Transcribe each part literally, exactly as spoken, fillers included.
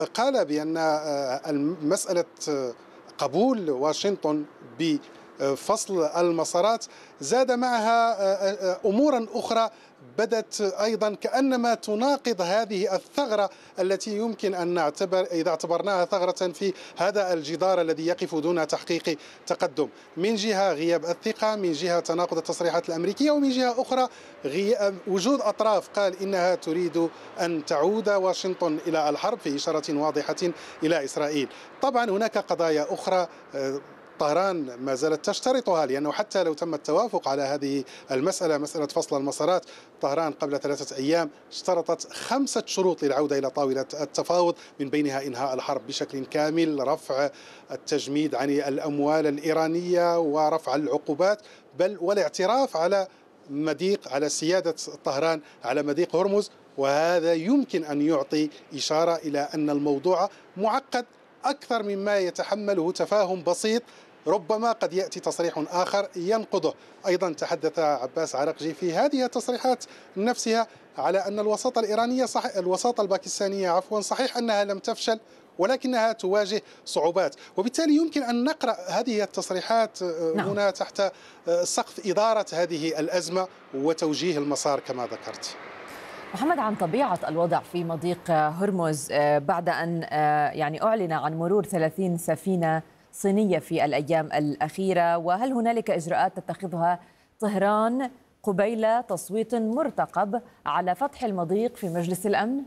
قال بأن مسألة قبول واشنطن بفصل المسارات زاد معها أمورا أخرى بدت أيضا كأنما تناقض هذه الثغرة التي يمكن أن نعتبر إذا اعتبرناها ثغرة في هذا الجدار الذي يقف دون تحقيق تقدم. من جهة غياب الثقة، من جهة تناقض التصريحات الأمريكية، ومن جهة أخرى غياب وجود أطراف قال إنها تريد أن تعود واشنطن إلى الحرب في إشارة واضحة إلى إسرائيل. طبعا هناك قضايا أخرى طهران ما زالت تشترطها، لأنه حتى لو تم التوافق على هذه المسألة، مسألة فصل المسارات، طهران قبل ثلاثة أيام اشترطت خمسة شروط للعودة إلى طاولة التفاوض، من بينها إنهاء الحرب بشكل كامل، رفع التجميد عن الأموال الإيرانية، ورفع العقوبات، بل والاعتراف على مضيق على سيادة طهران على مضيق هرمز. وهذا يمكن أن يعطي إشارة إلى أن الموضوع معقد أكثر مما يتحمله تفاهم بسيط. ربما قد يأتي تصريح آخر ينقضه. أيضا تحدث عباس عرقجي في هذه التصريحات نفسها على أن الوساطة الإيرانية صحيح الوساطة الباكستانية عفوا صحيح أنها لم تفشل، ولكنها تواجه صعوبات. وبالتالي يمكن أن نقرأ هذه التصريحات نعم. هنا تحت سقف إدارة هذه الأزمة وتوجيه المسار كما ذكرت. محمد، عن طبيعة الوضع في مضيق هرمز بعد أن يعني أعلن عن مرور ثلاثين سفينة صينية في الأيام الأخيرة، وهل هنالك إجراءات تتخذها طهران قبيل تصويت مرتقب على فتح المضيق في مجلس الأمن؟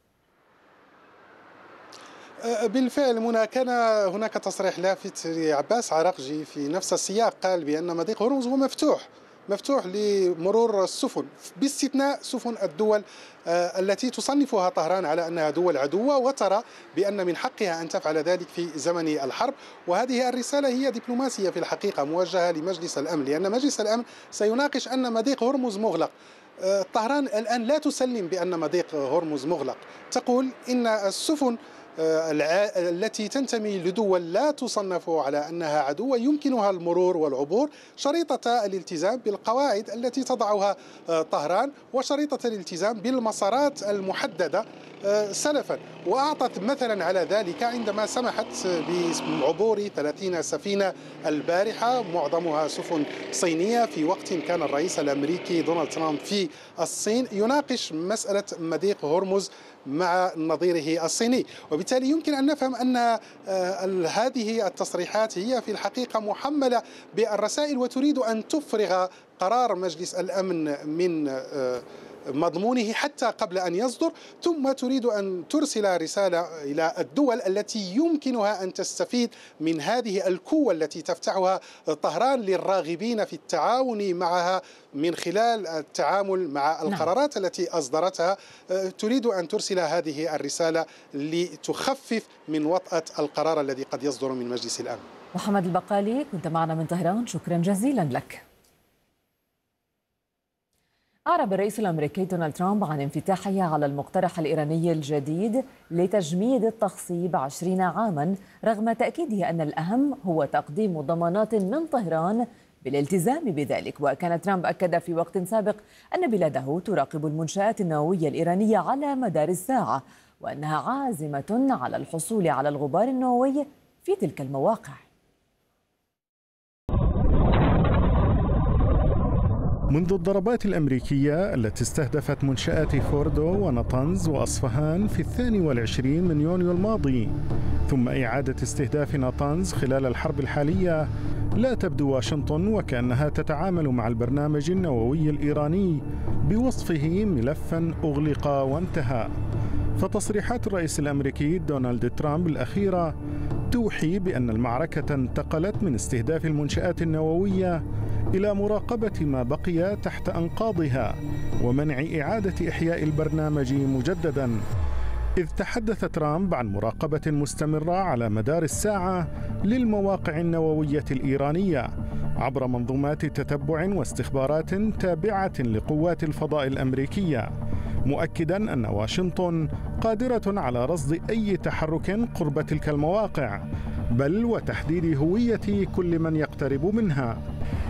بالفعل منى، كان هناك تصريح لافت لعباس عرقجي في نفس السياق، قال بأن مضيق هرمز هو مفتوح مفتوح لمرور السفن باستثناء سفن الدول التي تصنفها طهران على أنها دول عدوة وترى بأن من حقها أن تفعل ذلك في زمن الحرب. وهذه الرسالة هي دبلوماسية في الحقيقة موجهة لمجلس الأمن، لأن مجلس الأمن سيناقش أن مضيق هرمز مغلق. طهران الآن لا تسلم بأن مضيق هرمز مغلق، تقول إن السفن التي تنتمي لدول لا تصنف على أنها عدوة يمكنها المرور والعبور، شريطة الالتزام بالقواعد التي تضعها طهران وشريطة الالتزام بالمسارات المحددة سلفا. وأعطت مثلا على ذلك عندما سمحت بعبور ثلاثين سفينة البارحة، معظمها سفن صينية، في وقت كان الرئيس الأمريكي دونالد ترامب في الصين يناقش مسألة مضيق هرمز مع نظيره الصيني. وبالتالي يمكن أن نفهم أن هذه التصريحات هي في الحقيقة محملة بالرسائل وتريد أن تفرغ قرار مجلس الأمن من مضمونه حتى قبل أن يصدر، ثم تريد أن ترسل رسالة إلى الدول التي يمكنها أن تستفيد من هذه القوة التي تفتحها طهران للراغبين في التعاون معها من خلال التعامل مع القرارات التي أصدرتها. تريد أن ترسل هذه الرسالة لتخفف من وطأة القرار الذي قد يصدر من مجلس الأمن. محمد البقالي، كنت معنا من طهران، شكرا جزيلا لك. أعرب الرئيس الأمريكي دونالد ترامب عن انفتاحه على المقترح الإيراني الجديد لتجميد التخصيب عشرين عاما، رغم تأكيده أن الأهم هو تقديم ضمانات من طهران بالالتزام بذلك. وكان ترامب أكد في وقت سابق أن بلاده تراقب المنشآت النووية الإيرانية على مدار الساعة، وأنها عازمة على الحصول على الغبار النووي في تلك المواقع. منذ الضربات الأمريكية التي استهدفت منشآت فوردو ونطنز وأصفهان في الثاني والعشرين من يونيو الماضي، ثم إعادة استهداف نطنز خلال الحرب الحالية، لا تبدو واشنطن وكأنها تتعامل مع البرنامج النووي الإيراني بوصفه ملفاً أغلق وانتهى. فتصريحات الرئيس الأمريكي دونالد ترامب الأخيرة توحي بأن المعركة انتقلت من استهداف المنشآت النووية إلى مراقبة ما بقي تحت أنقاضها ومنع إعادة إحياء البرنامج مجدداً. إذ تحدث ترامب عن مراقبة مستمرة على مدار الساعة للمواقع النووية الإيرانية عبر منظومات تتبع واستخبارات تابعة لقوات الفضاء الأمريكية، مؤكداً أن واشنطن قادرة على رصد أي تحرك قرب تلك المواقع، بل وتحديد هوية كل من يقترب منها.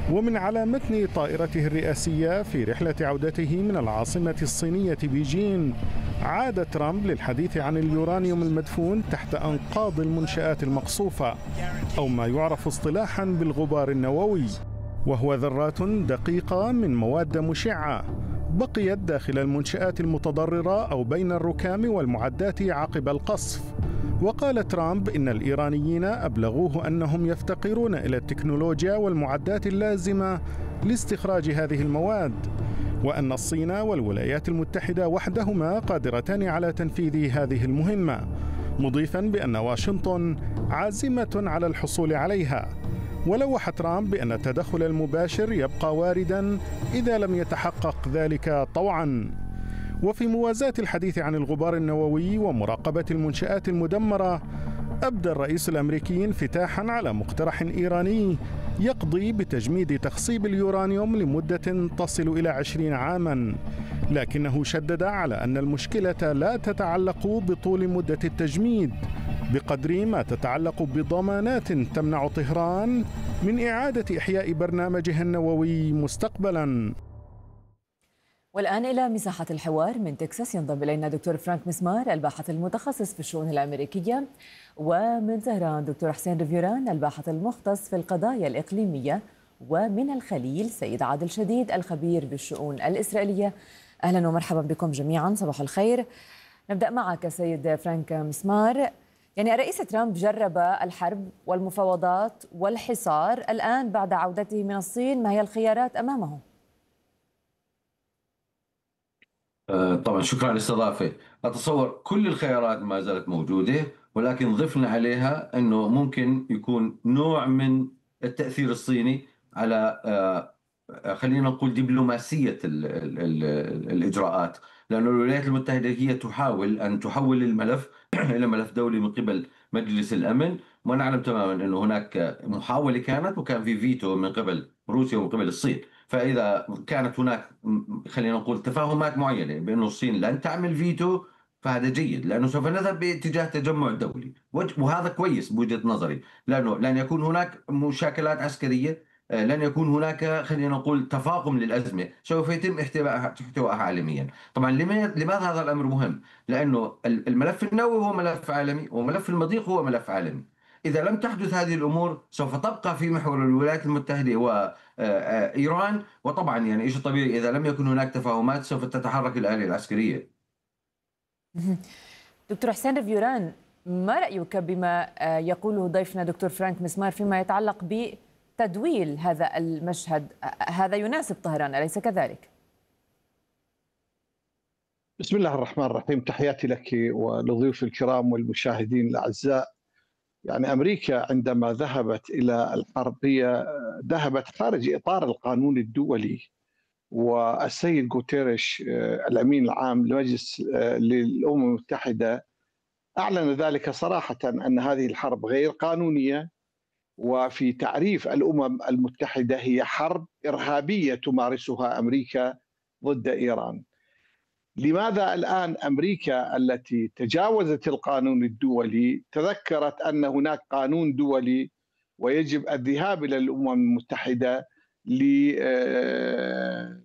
ومن على متن طائرته الرئاسية في رحلة عودته من العاصمة الصينية بيجين، عاد ترامب للحديث عن اليورانيوم المدفون تحت أنقاض المنشآت المقصوفة، أو ما يعرف اصطلاحاً بالغبار النووي، وهو ذرات دقيقة من مواد مشعة بقيت داخل المنشآت المتضررة أو بين الركام والمعدات عقب القصف. وقال ترامب إن الإيرانيين أبلغوه أنهم يفتقرون إلى التكنولوجيا والمعدات اللازمة لاستخراج هذه المواد، وأن الصين والولايات المتحدة وحدهما قادرتان على تنفيذ هذه المهمة، مضيفاً بأن واشنطن عازمة على الحصول عليها. ولوح ترامب بأن التدخل المباشر يبقى وارداً إذا لم يتحقق ذلك طوعاً. وفي موازاة الحديث عن الغبار النووي ومراقبة المنشآت المدمرة، أبدى الرئيس الأمريكي انفتاحاً على مقترح إيراني يقضي بتجميد تخصيب اليورانيوم لمدة تصل إلى عشرين عاماً، لكنه شدد على أن المشكلة لا تتعلق بطول مدة التجميد بقدر ما تتعلق بضمانات تمنع طهران من إعادة إحياء برنامجها النووي مستقبلاً. والآن إلى مساحة الحوار. من تكساس ينضم إلينا دكتور فرانك مسمار، الباحث المتخصص في الشؤون الأمريكية، ومن طهران دكتور حسين ريفيوران، الباحث المختص في القضايا الإقليمية، ومن الخليل سيد عادل شديد، الخبير بالشؤون الإسرائيلية. أهلا ومرحبا بكم جميعا، صباح الخير. نبدأ معك سيد فرانك مسمار. يعني الرئيس ترامب جرب الحرب والمفاوضات والحصار، الآن بعد عودته من الصين ما هي الخيارات أمامه؟ طبعا شكرا على الاستضافة. أتصور كل الخيارات ما زالت موجودة، ولكن ضفنا عليها أنه ممكن يكون نوع من التأثير الصيني على خلينا نقول دبلوماسية ال ال ال الإجراءات، لأن الولايات المتحدة هي تحاول أن تحول الملف إلى ملف دولي من قبل مجلس الأمن، ونعلم تماما أنه هناك محاولة كانت وكان في فيتو من قبل روسيا ومن قبل الصين. فإذا كانت هناك خلينا نقول تفاهمات معينة بأنه الصين لن تعمل فيتو، فهذا جيد، لأنه سوف نذهب باتجاه تجمع دولي، وهذا كويس بوجهة نظري، لأنه لن يكون هناك مشاكلات عسكرية، لن يكون هناك خلينا نقول تفاقم للأزمة، سوف يتم احتوائها احتوائها عالميا. طبعا لماذا هذا الأمر مهم؟ لأنه الملف النووي هو ملف عالمي، وملف المضيق هو ملف عالمي. إذا لم تحدث هذه الأمور سوف تبقى في محور الولايات المتحدة وإيران، وطبعا يعني شيء طبيعي إذا لم يكن هناك تفاهمات سوف تتحرك الآلية العسكرية. دكتور حسين ريفيوران، ما رأيك بما يقوله ضيفنا دكتور فرانك مسمار فيما يتعلق بتدويل هذا المشهد؟ هذا يناسب طهران أليس كذلك؟ بسم الله الرحمن الرحيم، تحياتي لك ولضيوف الكرام والمشاهدين الأعزاء. يعني أمريكا عندما ذهبت إلى الحرب هي ذهبت خارج إطار القانون الدولي، والسيد غوتيريش الأمين العام لمجلس للأمم المتحدة أعلن ذلك صراحة أن هذه الحرب غير قانونية، وفي تعريف الأمم المتحدة هي حرب إرهابية تمارسها أمريكا ضد إيران. لماذا الآن أمريكا التي تجاوزت القانون الدولي تذكرت أن هناك قانون دولي ويجب الذهاب إلى الأمم المتحدة للبت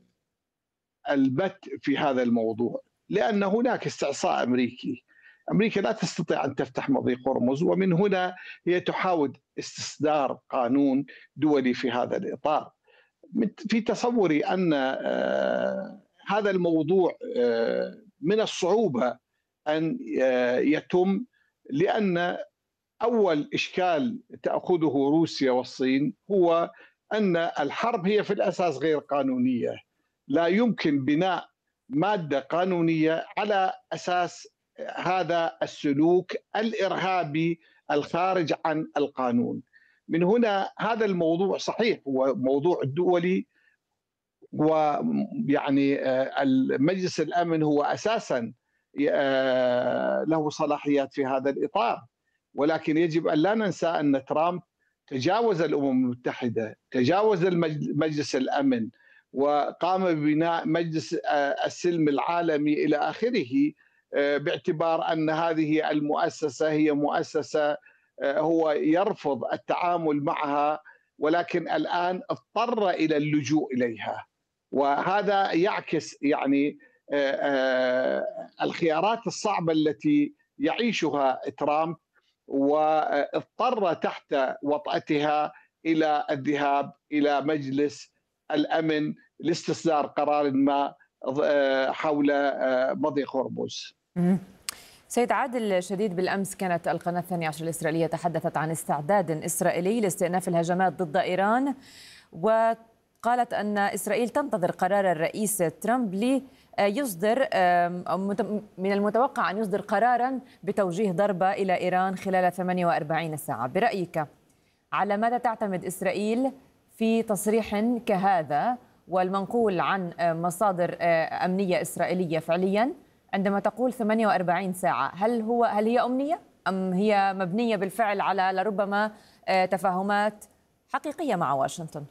في هذا الموضوع؟ لأن هناك استعصاء أمريكي. أمريكا لا تستطيع أن تفتح مضيق هرمز، ومن هنا هي تحاول استصدار قانون دولي في هذا الإطار. في تصوري أن هذا الموضوع من الصعوبة أن يتم، لأن أول إشكال تأخذه روسيا والصين هو أن الحرب هي في الأساس غير قانونية. لا يمكن بناء مادة قانونية على أساس هذا السلوك الإرهابي الخارج عن القانون. من هنا هذا الموضوع صحيح هو موضوع دولي، ويعني المجلس الأمن هو أساسا له صلاحيات في هذا الإطار، ولكن يجب أن لا ننسى أن ترامب تجاوز الأمم المتحدة، تجاوز مجلس الأمن، وقام ببناء مجلس السلم العالمي إلى آخره، باعتبار أن هذه المؤسسة هي مؤسسة هو يرفض التعامل معها ولكن الآن اضطر إلى اللجوء إليها، وهذا يعكس يعني الخيارات الصعبة التي يعيشها ترامب، واضطر تحت وطأتها إلى الذهاب إلى مجلس الأمن لاستصدار قرار ما حول مضيق هرمز. سيد عادل شديد، بالأمس كانت القناة الثانية عشر الإسرائيلية تحدثت عن استعداد إسرائيلي لاستئناف الهجمات ضد إيران، وقالت أن إسرائيل تنتظر قرار الرئيس ترامب ليصدر من المتوقع أن يصدر قرارا بتوجيه ضربة إلى إيران خلال ثمانية وأربعين ساعة. برأيك على ماذا تعتمد إسرائيل في تصريح كهذا والمنقول عن مصادر أمنية إسرائيلية فعليا عندما تقول ثمانية وأربعين ساعة؟ هل هو هل هي أمنية أم هي مبنية بالفعل على لربما تفاهمات حقيقية مع واشنطن؟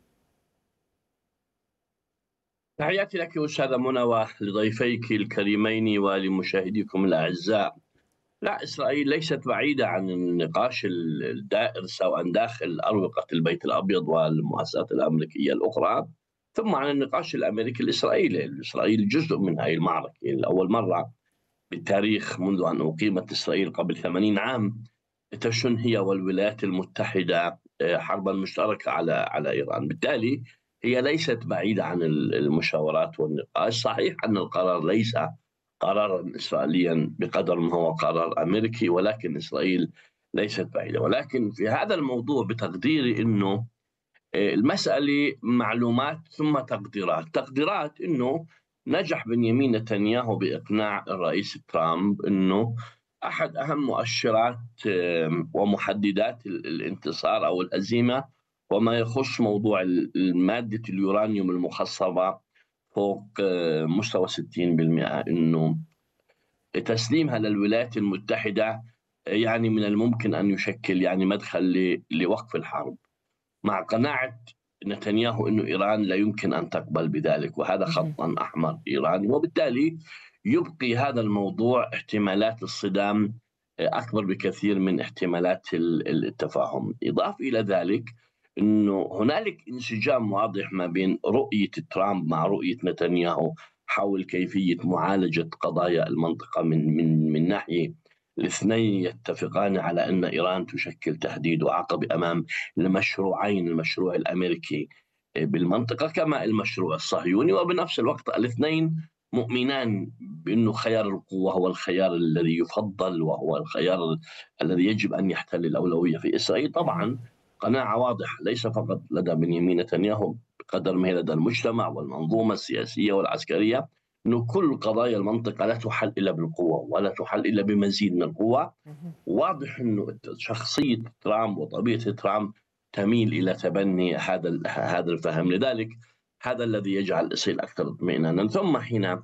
تحياتي لك أستاذة منى ولضيفيك الكريمين ولمشاهديكم الأعزاء. لا، إسرائيل ليست بعيدة عن النقاش الدائر سواء داخل أروقة البيت الأبيض والمؤسسات الأمريكية الأخرى، ثم عن النقاش الأمريكي الإسرائيلي. إسرائيل جزء من هذه المعركة. لأول مرة بالتاريخ منذ أن أقيمت إسرائيل قبل ثمانين عام تشن هي والولايات المتحدة حربا مشتركة على على إيران. بالتالي هي ليست بعيدة عن المشاورات والنقاش. صحيح أن القرار ليس قرارا إسرائيليا بقدر ما هو قرار أمريكي، ولكن إسرائيل ليست بعيدة. ولكن في هذا الموضوع بتقديري أنه المسألة معلومات ثم تقديرات. تقديرات أنه نجح بنيامين نتنياهو بإقناع الرئيس ترامب أنه أحد أهم مؤشرات ومحددات الانتصار أو الهزيمة وما يخص موضوع المادة اليورانيوم المخصبة فوق مستوى ستين بالمئة، أنه تسليمها للولايات المتحدة يعني من الممكن أن يشكل يعني مدخل لوقف الحرب، مع قناعة نتنياهو أنه إيران لا يمكن أن تقبل بذلك، وهذا خط أحمر إيراني. وبالتالي يبقي هذا الموضوع احتمالات الصدام أكبر بكثير من احتمالات التفاهم. إضافة إلى ذلك أنه هنالك انسجام واضح ما بين رؤية ترامب مع رؤية نتنياهو حول كيفية معالجة قضايا المنطقة. من من من ناحية الاثنين يتفقان على أن إيران تشكل تهديد وعقبة أمام المشروعين، المشروع الأمريكي بالمنطقة كما المشروع الصهيوني، وبنفس الوقت الاثنين مؤمنان بأنه خيار القوة هو الخيار الذي يفضل وهو الخيار الذي يجب أن يحتل الأولوية في إسرائيل. طبعا قناعة واضحة ليس فقط لدى بنيامين نتنياهو بقدر ما هي لدى المجتمع والمنظومة السياسية والعسكرية، أنه كل قضايا المنطقة لا تحل إلا بالقوة ولا تحل إلا بمزيد من القوة. واضح أنه شخصية ترامب وطبيعة ترامب تميل إلى تبني هذا هذا الفهم، لذلك هذا الذي يجعل إسرائيل أكثر اطمئنانا. ثم حين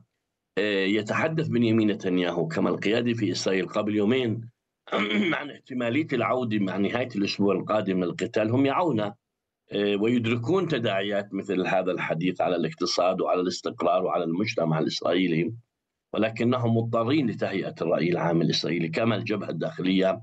يتحدث بنيامين نتنياهو كما القيادي في إسرائيل قبل يومين عن احتمالية العودة مع نهاية الأسبوع القادم للقتال، هم يعون ويدركون تداعيات مثل هذا الحديث على الاقتصاد وعلى الاستقرار وعلى المجتمع الإسرائيلي، ولكنهم مضطرين لتهيئة الرأي العام الإسرائيلي كما الجبهة الداخلية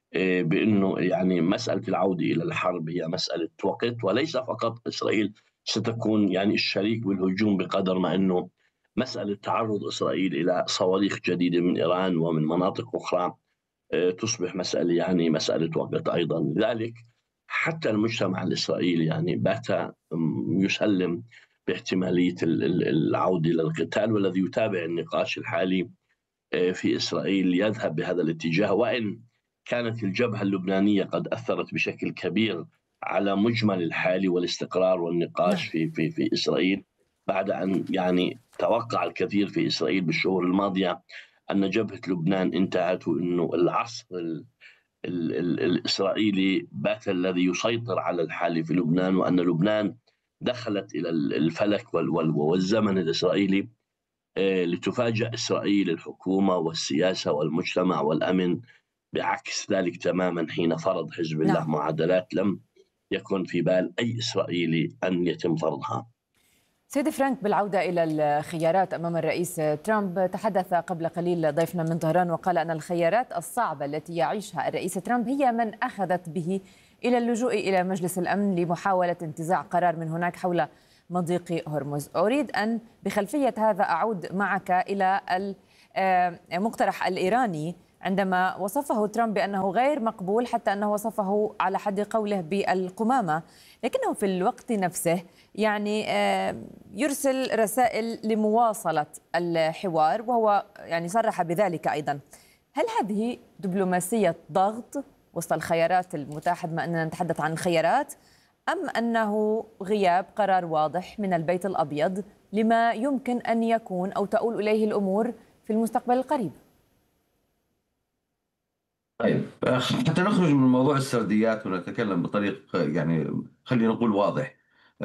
بأنه يعني مسألة العودة إلى الحرب هي مسألة وقت، وليس فقط إسرائيل ستكون يعني الشريك بالهجوم بقدر ما أنه مسألة تعرض إسرائيل إلى صواريخ جديدة من إيران ومن مناطق أخرى تصبح مسألة يعني مسألة وقت أيضا. لذلك حتى المجتمع الإسرائيلي يعني بات يسلم باحتمالية العودة إلى القتال، والذي يتابع النقاش الحالي في إسرائيل يذهب بهذا الاتجاه، وإن كانت الجبهة اللبنانية قد أثرت بشكل كبير على مجمل الحالي والاستقرار والنقاش في في في إسرائيل، بعد أن يعني توقع الكثير في إسرائيل بالشهور الماضية أن جبهة لبنان انتهت، وأنه العصر ال ال ال الإسرائيلي بات الذي يسيطر على الحال في لبنان، وأن لبنان دخلت إلى الفلك والزمن الإسرائيلي. لتفاجأ إسرائيل الحكومة والسياسة والمجتمع والأمن بعكس ذلك تماما حين فرض حزب الله نعم. معادلات لم يكن في بال أي إسرائيلي أن يتم فرضها. سيدي فرانك، بالعودة إلى الخيارات أمام الرئيس ترامب، تحدث قبل قليل ضيفنا من طهران وقال أن الخيارات الصعبة التي يعيشها الرئيس ترامب هي من أخذت به إلى اللجوء إلى مجلس الأمن لمحاولة انتزاع قرار من هناك حول مضيق هرمز. أريد أن بخلفية هذا أعود معك إلى المقترح الإيراني عندما وصفه ترامب بأنه غير مقبول، حتى أنه وصفه على حد قوله بالقمامة، لكنه في الوقت نفسه يعني يرسل رسائل لمواصلة الحوار، وهو يعني صرح بذلك أيضا. هل هذه دبلوماسية ضغط وسط الخيارات المتاحة، بما أننا نتحدث عن الخيارات، أم أنه غياب قرار واضح من البيت الأبيض لما يمكن أن يكون أو تؤول إليه الأمور في المستقبل القريب؟ طيب، حتى نخرج من موضوع السرديات ونتكلم بطريق يعني خلينا نقول واضح.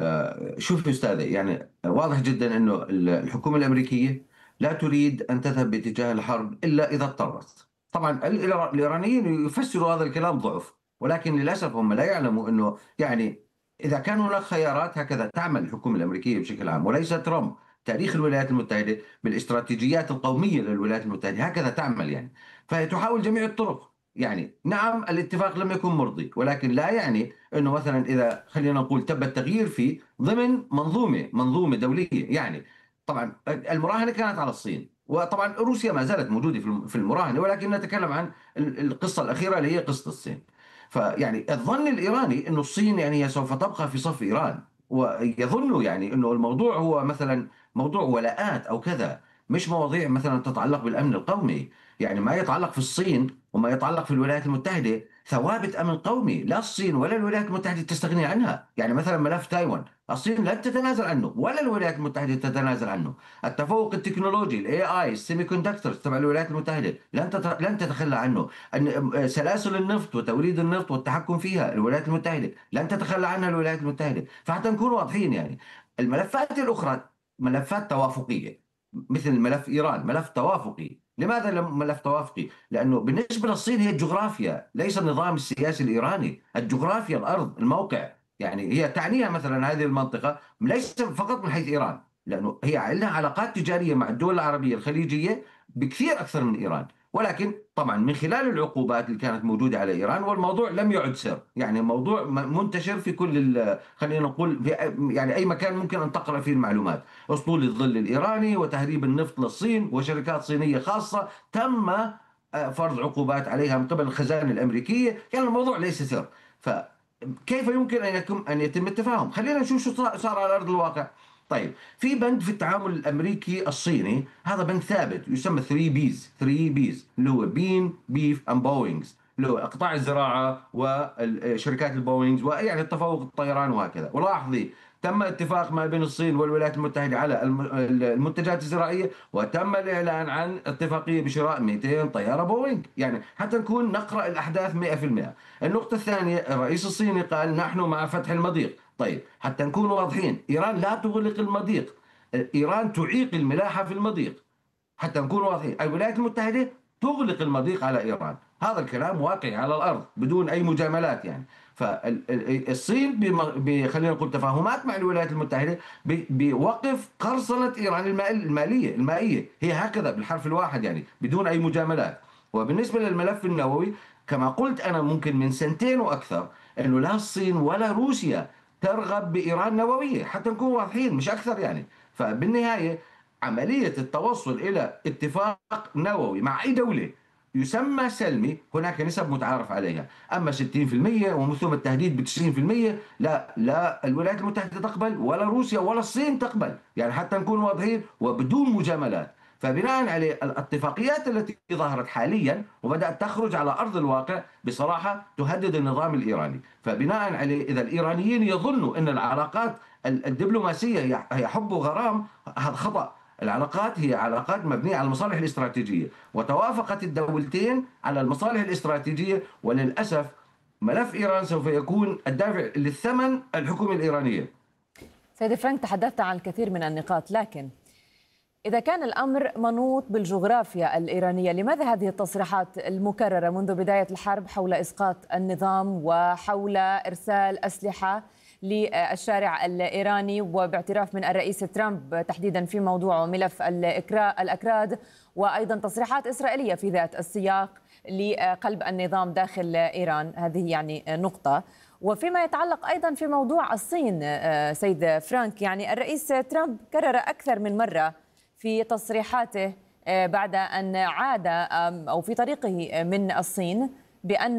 شوف يا أستاذ، يعني واضح جدا أنه الحكومة الأمريكية لا تريد أن تذهب باتجاه الحرب إلا إذا اضطرت. طبعا الإيرانيين يفسروا هذا الكلام ضعف، ولكن للأسف هم لا يعلموا أنه يعني إذا كان هناك خيارات هكذا تعمل الحكومة الأمريكية بشكل عام، وليس ترامب. تاريخ الولايات المتحدة بالاستراتيجيات القومية للولايات المتحدة هكذا تعمل يعني، فهي تحاول جميع الطرق. يعني نعم الاتفاق لم يكن مرضي، ولكن لا يعني أنه مثلا إذا خلينا نقول تم التغيير فيه ضمن منظومة منظومة دولية. يعني طبعا المراهنة كانت على الصين، وطبعا روسيا ما زالت موجودة في المراهنة، ولكن نتكلم عن القصة الأخيرة اللي هي قصة الصين. فيعني الظن الإيراني أنه الصين يعني سوف تبقى في صف إيران، ويظنوا يعني أنه الموضوع هو مثلا موضوع ولاءات أو كذا، مش مواضيع مثلا تتعلق بالأمن القومي. يعني ما يتعلق في الصين وما يتعلق في الولايات المتحدة ثوابت أمن قومي، لا الصين ولا الولايات المتحدة تستغني عنها. يعني مثلا ملف تايوان الصين لن تتنازل عنه ولا الولايات المتحدة تتنازل عنه. التفوق التكنولوجي الاي اي السيمي كوندكتورز تبع الولايات المتحدة لن لن تتخلى عنه. سلاسل النفط وتوريد النفط والتحكم فيها الولايات المتحدة لن تتخلى عنها الولايات المتحدة. فحتى نكون واضحين، يعني الملفات الأخرى ملفات توافقية، مثل ملف إيران ملف توافقي. لماذا ملف توافقي؟ لأنه بالنسبة للصين هي الجغرافيا، ليس النظام السياسي الإيراني. الجغرافيا، الأرض، الموقع، يعني هي تعنيها مثلا هذه المنطقة ليس فقط من حيث إيران، لأنه هي عندها علاقات تجارية مع الدول العربية الخليجية بكثير أكثر من إيران. ولكن طبعا من خلال العقوبات اللي كانت موجودة على إيران، والموضوع لم يعد سر، يعني موضوع منتشر في كل خلينا نقول في يعني أي مكان ممكن أن تقرأ فيه المعلومات. أسطول الظل الإيراني وتهريب النفط للصين وشركات صينية خاصة تم فرض عقوبات عليها من قبل الخزانة الأمريكية. يعني الموضوع ليس سر. فكيف يمكن أن يكون أن يتم التفاهم؟ خلينا نشوف شو صار على أرض الواقع. طيب، في بند في التعامل الامريكي الصيني، هذا بند ثابت يسمى ثري بيز ثري بيز اللي هو بين بيف اند بوينجز، اللي هو قطاع الزراعه وشركات البوينجز ويعني التفوق الطيران وهكذا. ولاحظي تم اتفاق ما بين الصين والولايات المتحدة على المنتجات الزراعية، وتم الإعلان عن اتفاقية بشراء مئتين طيارة بوينغ. يعني حتى نكون نقرأ الأحداث مئة بالمئة. النقطة الثانية، الرئيس الصيني قال نحن مع فتح المضيق. طيب، حتى نكون واضحين، إيران لا تغلق المضيق، إيران تعيق الملاحة في المضيق. حتى نكون واضحين، الولايات المتحدة تغلق المضيق على إيران. هذا الكلام واقعي على الأرض بدون أي مجاملات. يعني فالصين خلينا نقول تفاهمات مع الولايات المتحدة بوقف قرصنة إيران المالية المائية، هي هكذا بالحرف الواحد يعني بدون أي مجاملات. وبالنسبة للملف النووي كما قلت أنا ممكن من سنتين وأكثر أنه لا الصين ولا روسيا ترغب بإيران نووية، حتى نكون واضحين مش أكثر يعني. فبالنهاية عملية التوصل إلى اتفاق نووي مع أي دولة يسمى سلمي هناك نسب متعارف عليها. أما ستين بالمئة ومن ثم التهديد ب تسعين بالمئة لا لا الولايات المتحدة تقبل ولا روسيا ولا الصين تقبل، يعني حتى نكون واضحين وبدون مجاملات. فبناء على الاتفاقيات التي ظهرت حاليا وبدأت تخرج على أرض الواقع بصراحة تهدد النظام الإيراني. فبناء على إذا الإيرانيين يظنوا أن العلاقات الدبلوماسية هي حب وغرام، هذا خطأ. العلاقات هي علاقات مبنية على المصالح الاستراتيجية، وتوافقت الدولتين على المصالح الاستراتيجية. وللأسف ملف إيران سوف يكون الدافع للثمن الحكومة الإيرانية. سيد فرانك، تحدثت عن الكثير من النقاط، لكن إذا كان الأمر منوط بالجغرافيا الإيرانية، لماذا هذه التصريحات المكررة منذ بداية الحرب حول إسقاط النظام وحول إرسال أسلحة للشارع الإيراني، وباعتراف من الرئيس ترامب تحديدا في موضوع ملف الأكراد، وأيضا تصريحات إسرائيلية في ذات السياق لقلب النظام داخل إيران. هذه يعني نقطة. وفيما يتعلق أيضا في موضوع الصين سيد فرانك، يعني الرئيس ترامب كرر أكثر من مرة في تصريحاته بعد أن عاد أو في طريقه من الصين بأن